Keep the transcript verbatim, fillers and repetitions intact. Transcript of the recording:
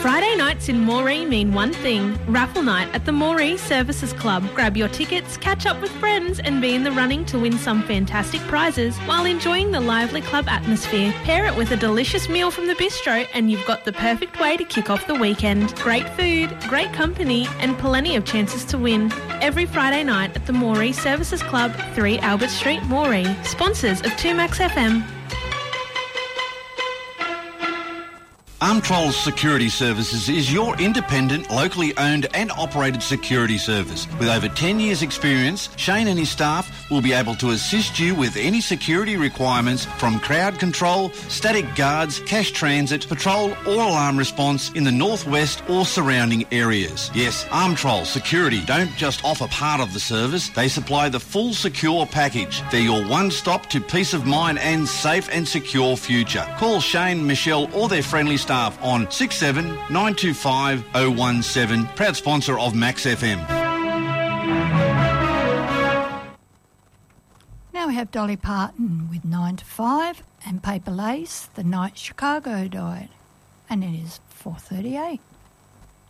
Friday nights in Moree mean one thing, raffle night at the Moree Services Club. Grab your tickets, catch up with friends and be in the running to win some fantastic prizes while enjoying the lively club atmosphere. Pair it with a delicious meal from the bistro and you've got the perfect way to kick off the weekend. Great food, great company and plenty of chances to win. Every Friday night at the Moree Services Club, three Albert Street, Moree. Sponsors of two Max F M. Armtrol Security Services is your independent, locally owned and operated security service. With over ten years experience, Shane and his staff will be able to assist you with any security requirements from crowd control, static guards, cash transit, patrol or alarm response in the northwest or surrounding areas. Yes, Armtrol Security don't just offer part of the service, they supply the full secure package. They're your one-stop to peace of mind and safe and secure future. Call Shane, Michelle or their friendly staff on six seven nine two five oh one seven, proud sponsor of Max F M. Now we have Dolly Parton with nine to five and Paper Lace, The Night Chicago Died. And it is four thirty-eight.